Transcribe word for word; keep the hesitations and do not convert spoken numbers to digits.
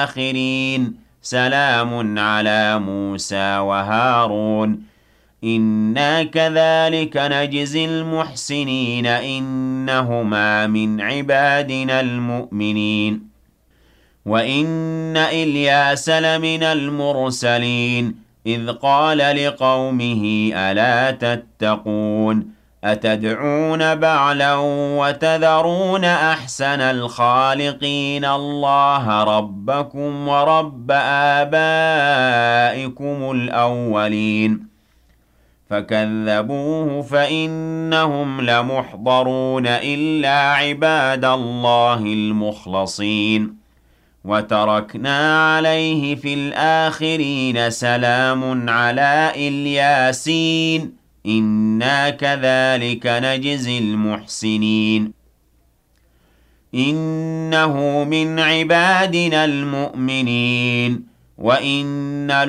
الآخرين سلام على موسى وهارون إنا كذلك نجزي المحسنين إنهما من عبادنا المؤمنين وإن إلياس لمن المرسلين إذ قال لقومه ألا تتقون أتدعون بعلا وتذرون أحسن الخالقين الله ربكم ورب آبائكم الأولين فكذبوه فإنهم لمحضرون إلا عباد الله المخلصين وتركنا عليه في الآخرين سلام على الياسين إنا كذلك نجزي المحسنين إنه من عبادنا المؤمنين وإن